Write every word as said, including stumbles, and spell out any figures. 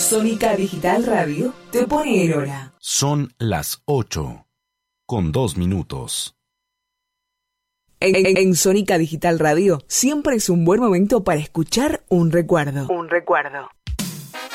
Sónica Digital Radio te pone en hora. Son las ocho, con dos minutos. En, en, en Sónica Digital Radio siempre es un buen momento para escuchar un recuerdo. Un recuerdo.